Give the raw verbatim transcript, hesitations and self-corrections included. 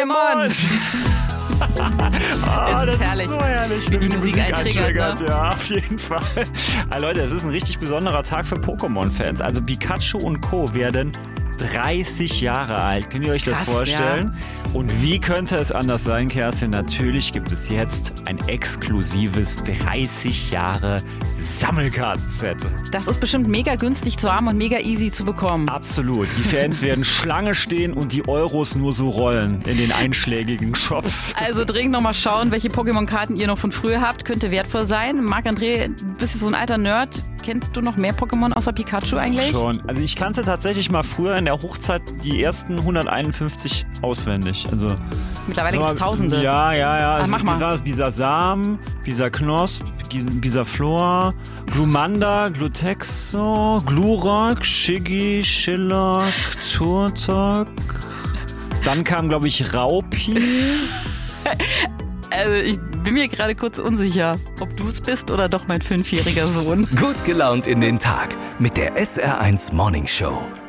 Pokémon! Ah, das ist herrlich. ist so herrlich, Wie wie die die Musik Musik eintriggert, eintriggert. ne? Ja, auf jeden Fall. Ah, Leute, es ist ein richtig besonderer Tag für Pokémon-Fans. Also Pikachu und Co. werden dreißig Jahre alt. Könnt ihr euch das Krass, vorstellen? Und wie könnte es anders sein, Kerstin? Natürlich gibt es jetzt ein exklusives dreißig Jahre Sammelkartenset. Das ist bestimmt mega günstig zu haben und mega easy zu bekommen. Absolut. Die Fans werden Schlange stehen und die Euros nur so rollen in den einschlägigen Shops. Also dringend nochmal schauen, welche Pokémon-Karten ihr noch von früher habt. Könnte wertvoll sein. Marc-André, du bist jetzt so ein alter Nerd. Kennst du noch mehr Pokémon außer Pikachu eigentlich? Schon. Also ich kannte tatsächlich mal früher in der Hochzeit die ersten hunderteinundfünfzig auswendig. Also Mittlerweile gibt es Tausende. Ja, ja, ja. Also mach mal. wie war das? Bisasam, Bisaknosp, Bisaflor, Glumanda, Glutexo, Glurak, Shiggy, Shillock, Turtok. Dann kam, glaube ich, Raupi. Also ich bin mir gerade kurz unsicher, ob du es bist oder doch mein fünfjähriger Sohn. Gut gelaunt in den Tag mit der S R eins Morning Show.